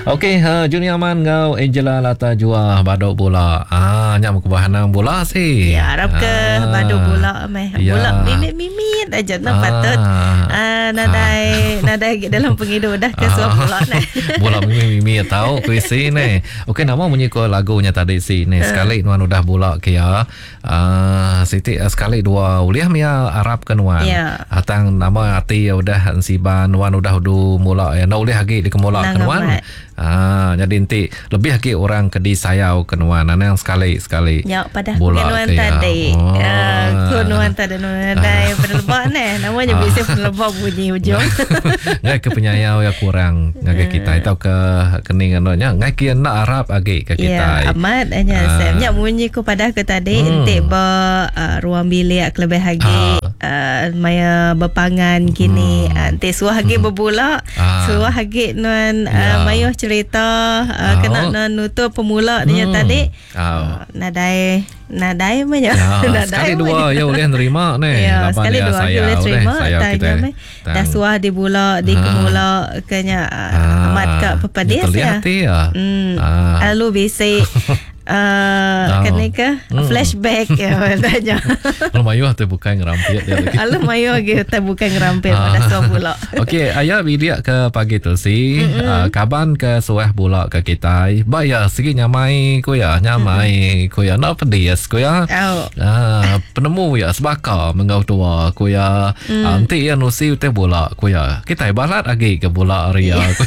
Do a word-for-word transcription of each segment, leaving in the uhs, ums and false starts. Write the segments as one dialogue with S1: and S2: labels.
S1: Okey, ha Juni Aman ngau Angela Lata Jua badok bola. Ah, nyam ke bahanang bola si.
S2: Ya, harap ke ah. badok bola meh.
S1: Ya.
S2: Bola mimit-mimit aja nak patut. Ah, nadai nadai dalam pengidu dah ke suap bola nah.
S1: Bola mimit-mimit tahu kuisi ni. Okey, nama bunyi ko lagunya tadi si ni. Sekali nuan udah bola ke ya. Ah, Siti sekali dua uliah mia Arab kan wan.
S2: Ya.
S1: Atang nama ati udah siban wan udah udu mula ya. Na uliah lagi di kemola kan wan. Ah, jadi nanti lebih lagi orang ke di sayau kenuan yang sekali sekali.
S2: Ya, pada kenuan tadi.
S1: Oh.
S2: Uh, kenuan tadi nuan dai penelbak ne. Namanya ah. Biasa penelbak bunyi hujung.
S1: Ngai ke penyayau ya kurang ngagai kita itu ke kening anonya ngai kian nak Arab agi ke kita.
S2: Ya, amat hanya ah. Saya bunyi ku pada ke tadi hmm. Entik ba uh, ruang bilik lebih lagi ah. uh, maya berpangan kini hmm. Entik suah lagi hmm. berbola. Ah. Suah lagi nuan ya. uh, Mayuh cerita uh, oh. Kena nak nutup pemula dia hmm. tadi oh. Nadai Nadai banyak
S1: ya,
S2: nadai
S1: sekali dua ya boleh terima ni
S2: ya, sekali dua
S1: saya
S2: boleh terima tanya me dah suah di bola di
S1: ha.
S2: Kemula kenya ah. Amat kat pepadis ya,
S1: ya.
S2: Hmm. Ah. Lalu bisik Uh, oh. Kenika hmm. flashback ya tanya.
S1: Kalau mayu tu bukan ngerampit dia lagi.
S2: Kalau mayu kita bukan ngerampit pada suah bola.
S1: Okey, ayah bidia ke pagi tu si uh, kaban ke suah bola ke kita. Bayar segi nyamai ko ya, nyamai ko ya nak pedis ko ya.
S2: Oh.
S1: Uh, penemu ya sebaka mengau tua ko ya. Mm. Uh, nanti ya nusi te bola ko ya. Kita balat lagi ke bola area ko.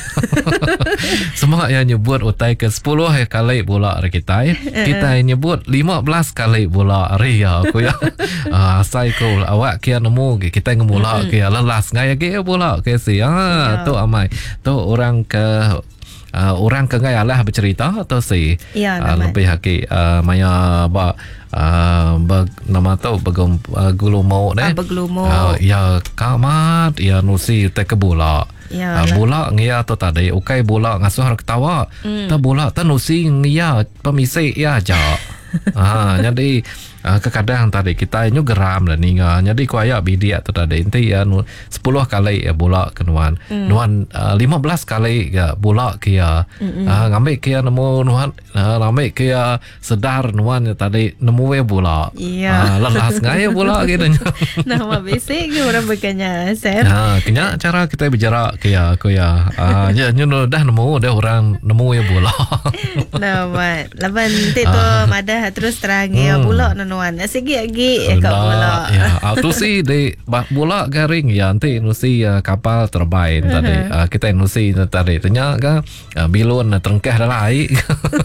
S1: Semua yang nyebut utai ke sepuluh kali bola kita. Kita nyebut lima belas kali bola area aku ya. Ah, sai ko awak kia nemu kita ngemula kia lelas ngai ge bola ke si. Ah, tu amai. Tu orang ke Uh, orang ke ngai alah bercerita atau si
S2: ya,
S1: uh, lebih haki uh, maya ba uh, bag, nama tu begum uh, gulumo ne
S2: ah, begulumo
S1: uh, ya kamat ya nusi te ke bola
S2: ya,
S1: uh, bola ngia tu tadi ukai bola ngasuh ketawa mm. ta bola ta nusi ngia pemisik ya ja. Ah, jadi uh, kadang tadi kita ini geram lah ni ngah. Jadi ku ayak bidia tu tadi inti ya nu sepuluh kali ya bola kenuan. Mm. Nuan uh, lima belas kali ya bola kia. Mm-hmm. Uh, ngambil kia nemu nuan uh, ngambil kia sedar nuan ya tadi nemu ya bola.
S2: Iya.
S1: Uh, lelas ngaya bola gitu.
S2: Nama basic ke orang berkanya Sam.
S1: Ha, kena cara kita bicara kia ku ya. Ah, uh, ya nyu dah nemu dah orang nemu ya bola.
S2: Nama laban tu mada terus terang ya hmm. bola nanuan segi lagi kat bola
S1: ya tu si di bola garing ya nanti nusi uh, kapal terbang uh-huh. tadi uh, kita nusi tadi ternyata uh, bilun terengkah dalam air.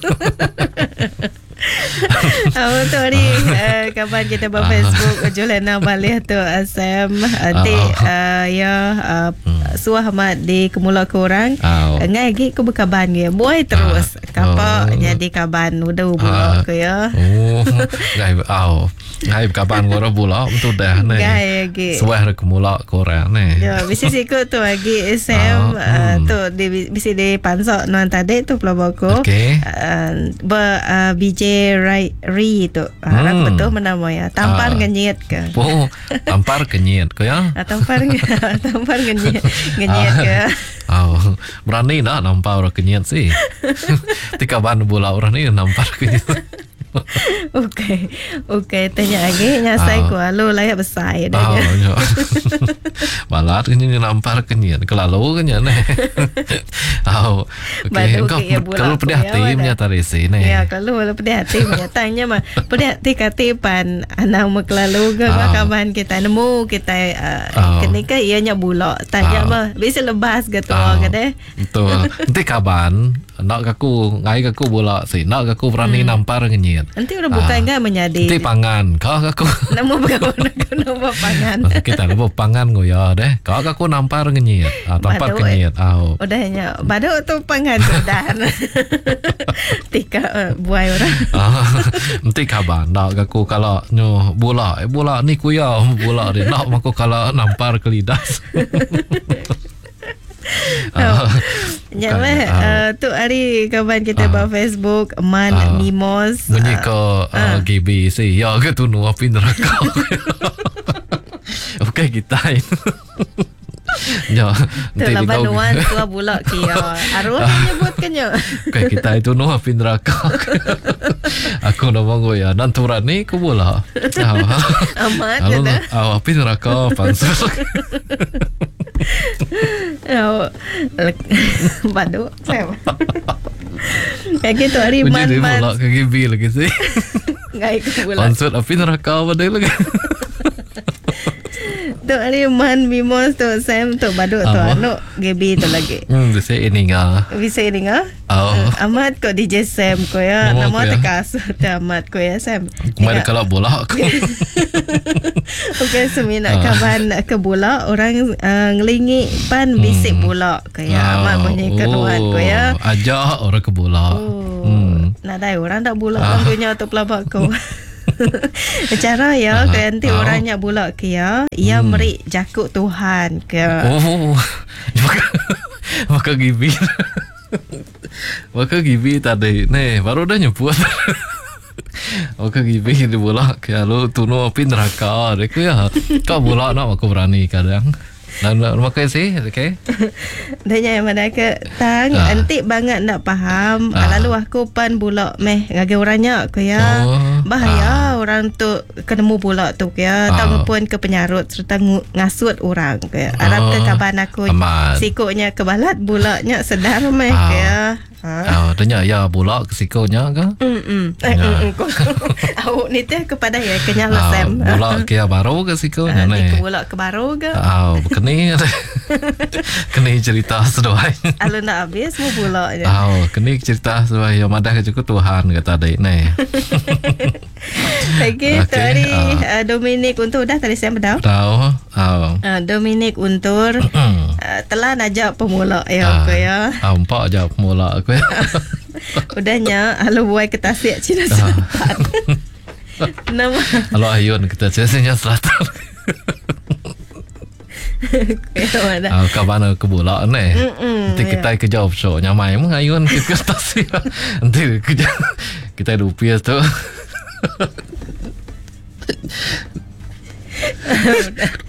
S2: Oh, tu hari uh, kapan kita buat Facebook Julena balik tu Sam nanti uh, ya uh, suah amat di kemula ke orang oh. Ngai lagi aku berkaban dia boy terus kapal oh. Jadi kaban udah bola ke ya
S1: oh ngai au ngai kaban orang bola betul dah ni
S2: ngai lagi
S1: suah kemula ke orang ni
S2: ya bisa ikut tu lagi Sam oh. uh, tu di, bisa di pansok non tadi tu pelabako
S1: okay.
S2: uh, ber uh, B J Rai Ri tu harap hmm. betul menama ya tampar uh. ngenyit ke
S1: oh tampar kenyit ke ya
S2: tampar tampar ngenyit ngenyit ke
S1: oh berani nak nampar orang kenyit sih tika ban bola orang ni nampar kenyit.
S2: Okey, okey. Tanya lagi, nyasai ku alu layak besar dah.
S1: Oh, balat ini nampar kenyit, kelalu kenyit ni. Oh, okey. Kalau pedih hati punya tadi sini.
S2: Ya, kalau kalau pedih hati punya tanya mah, pedih hati katipan anak mak kelalu ke kawan kita nemu kita kenika ianya bulak. Tanya mah, bisa lebas gitu ke deh.
S1: Betul. Nanti kaban nak aku ngai aku bola si nak aku berani hmm. nampar kenyit.
S2: Nanti udah bukan enggak menyadi.
S1: Nanti pangan kau aku.
S2: Nama berapa nama pangan.
S1: Kita nama pangan ngoya deh. Kau aku nampar kenyit. Ah tampar kenyit. Ah.
S2: Udahnya. Badu tu pangan sudah. Tika buai orang.
S1: Ah. Nanti kaban nak aku kalau nyo bola eh bola ni kuya bola dia nak aku kalau nampar ke lidah.
S2: Oh. Nyawa uh, tu hari kawan kita uh, buat Facebook Man uh, Mimos
S1: bunyi ke uh, uh, G B si ya ke tu nuapin neraka. Okey kita Ya,
S2: Tu lah banuan tua pula kia. Arwah menyebutkannya.
S1: Kayak kita itu noh api neraka. Aku nak bangun ya, nanturan ni aku bola.
S2: Amat
S1: Halo,
S2: kata.
S1: ah, api neraka pansul.
S2: Oh, badu saya. Kayak gitu hari
S1: Jadi
S2: man
S1: dia
S2: man.
S1: bola ke G B lagi sih.
S2: Ngai ke bola.
S1: Pansul api neraka apa dia lagi.
S2: Tu hari man mimos tu Sam tu badu tu
S1: Apa?
S2: anu G B tu lagi.
S1: Hmm, dia saya ini ngah.
S2: Bisa ini ngah?
S1: Oh.
S2: Amat ko D J Sam ko ya.
S1: Oh,
S2: Nama
S1: ko ya.
S2: te kaso te amat ko ya Sam.
S1: Kemarin kalau bola aku.
S2: Okay, semina
S1: Ah.
S2: kaban ke bola orang uh, ngelingi pan bisik bola kaya amat punya kenuan ko ya.
S1: Ajak orang ke bola.
S2: Oh,
S1: Hmm.
S2: nadai orang tak bola
S1: Ah.
S2: tentunya tu pelabak ko. Cara ya,
S1: Ah,
S2: kaya nanti
S1: ah.
S2: orangnya bola kaya, ia
S1: Hmm.
S2: meri jakut Tuhan kaya.
S1: Oh. Maka maka G B. Maka G B tadi. Nih, baru dah nyebut. Maka G B di bola kaya lu tuno api neraka. Dia kaya kau bola nak aku berani kadang. Dan makanya sih, okay.
S2: Danya yang mana ke tang
S1: Ah.
S2: antik banget nak faham.
S1: Ah.
S2: Lalu aku pan bola meh ngage orangnya kaya.
S1: Oh.
S2: Bahaya orang tu kenemu bola tu kaya.
S1: Ah.
S2: Tang pun ke penyarut serta ngu- ngasut orang kaya. Harap ke
S1: Oh.
S2: kaban aku
S1: Aman.
S2: sikutnya kebalat bolanya sedar meh
S1: Ah.
S2: kaya. Ha.
S1: Ah, tanya ya bola ke sikonya ke?
S2: Hmm. Eh,
S1: Ya.
S2: mm, mm, kau- Awak ni teh kepada ya kenyal
S1: Ah,
S2: Sam.
S1: bola ke baru ke sikonya
S2: Ah, ni
S1: nih.
S2: ke bola ke baru ke?
S1: Ah, keni keni cerita sedoai.
S2: Kalau nak habis mau bola je.
S1: Ah, keni cerita sedoai yang madah ke cukup Tuhan kata adik nih.
S2: Lagi
S1: Okey,
S2: tadi
S1: ah.
S2: uh, Dominic Untur dah tadi saya beritahu.
S1: Tahu? Ah.
S2: Uh, Dominic Untur uh, telah najak pemula ya
S1: Ah,
S2: aku ya.
S1: ah, empat je mula aku ya.
S2: Udahnya halo buai ke Tasik Cina Selatan. Nama
S1: Kalau Ayun kita cesenya selatan.
S2: ya mana.
S1: Ah, kapan ke bola nih.
S2: Mm-mm,
S1: Nanti kita ke jawab show nyamai emang Ayun kita ke Tasik. Nanti kita kita rupiah tu.